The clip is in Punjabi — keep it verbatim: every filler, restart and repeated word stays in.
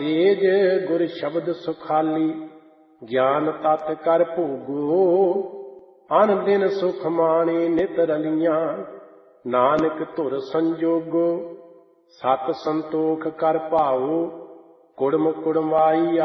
ਤੇਜ ਗੁਰ ਸ਼ਬਦ ਸੁਖਾਲੀ, ਗਿਆਨ ਤਤ ਕਰ ਭੋਗੋ। ਅਨ ਦਿਨ ਸੁਖ ਮਾਣੇ ਨਿਤ ਰਲੀਆਂ, ਨਾਨਕ ਧੁਰ ਸੰਜੋਗੋ। ਸਤ ਸੰਤੋਖ ਕਰ ਭਾਉ, ਕੁੜਮ ਕੁੜਮਾਈ